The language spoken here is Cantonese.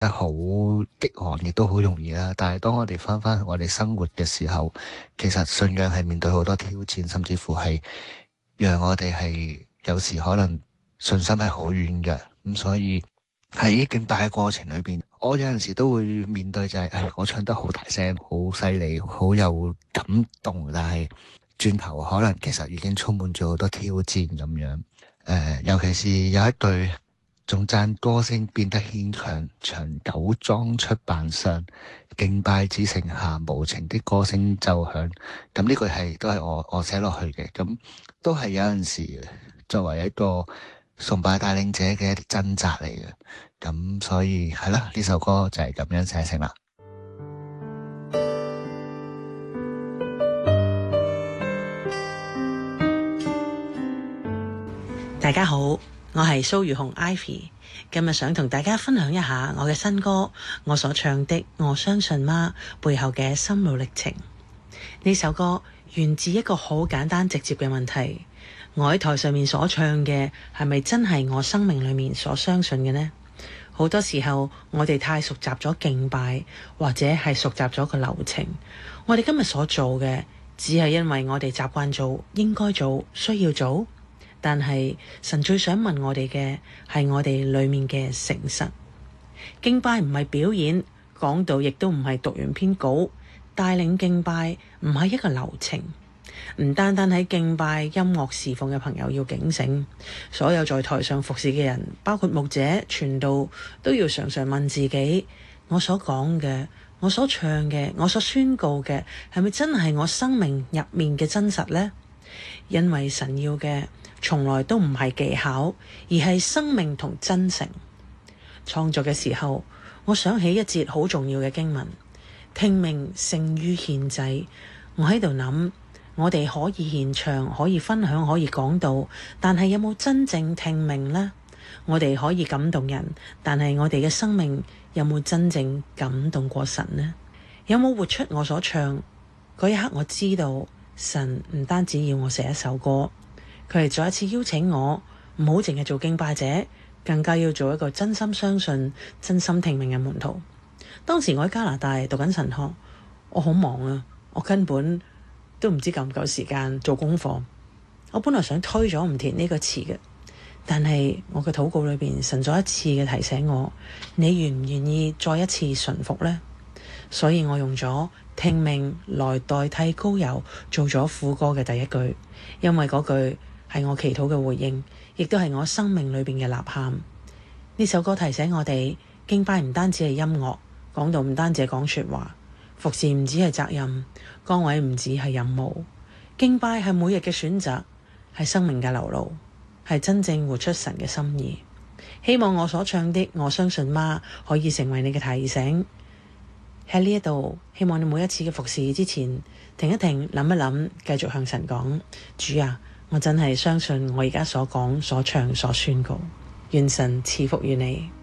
好激昂，亦都好容易啦。但係當我哋翻返去我哋生活嘅時候，其實信仰係面對好多挑戰，甚至乎係讓我哋係有時可能信心係好遠嘅。咁所以喺敬拜嘅過程裏邊，我有陣時都會面對就係、我唱得好大聲、好犀利、好有感動，但係轉頭可能其實已經充滿咗好多挑戰咁樣。尤其是有一句仲讚歌聲變得牽強，長久裝出扮相，敬拜只剩下無情的歌聲奏響。咁呢句都係我寫落去嘅，咁都係有陣時作為一個崇拜帶領者嘅一啲掙扎嚟嘅。咁所以係啦，呢首歌就係咁樣寫成啦。 大家好，我係蘇如紅 Ivy， 今日想同大家分享一下我嘅新歌，我所唱的我相信嗎背後嘅心路歷程。呢首歌源自一個好簡單直接嘅問題，我喺台上面所唱嘅係咪真係我生命裏面所相信嘅呢？好多時候我哋太熟習咗敬拜，或者係熟習咗個流程，我哋今日所做嘅只係因為我哋習慣做、應該做、需要做。但係神最想問我哋嘅係我哋裏面嘅誠實。敬拜唔係表演，講道亦都唔係讀完篇稿，帶領敬拜唔係一個流程。唔單單喺敬拜音樂侍奉嘅朋友要警醒，所有在台上服侍嘅人，包括牧者、傳道，都要常常問自己：我所講嘅、我所唱嘅、我所宣告嘅，係咪真係我生命入面嘅真實呢？因為神要嘅從來都唔係技巧，而係生命同真誠。創作嘅時候，我想起一節好重要嘅經文：聽命勝於獻祭。我喺度諗，我哋可以獻唱，可以分享，可以講道，但係有冇真正聽命呢？我哋可以感動人，但係我哋嘅生命有冇真正感動過神呢？有冇活出我所唱？嗰一刻我知道神唔單止要我寫一首歌，佢係再一次邀請我唔好淨係做敬拜者，更加要做一個真心相信、真心聽命嘅門徒。當時我喺加拿大讀緊神學，我好忙啊，我根本都唔知夠唔夠時間做功課。我本來想推咗唔填呢個詞嘅，但係我嘅禱告裏邊，神再一次嘅提醒我：你願唔願意再一次順服呢？所以我用咗聽命來代替膏油，做咗副歌嘅第一句，因為嗰句係我祈禱嘅回應，亦都係我生命裏邊嘅吶喊。呢首歌提醒我哋，敬拜唔單止係音樂，講道唔單止係講說話，服侍唔止係責任，崗位唔止係任務，敬拜係每日嘅選擇，係生命嘅流露，係真正活出神嘅心意。希望我所唱的我相信嗎可以成為你嘅提醒。喺呢一度，希望你每一次嘅服侍之前停一停，諗一諗，繼續向神講：主啊，我真係相信我而家所講、所唱、所宣告，願神賜福於你。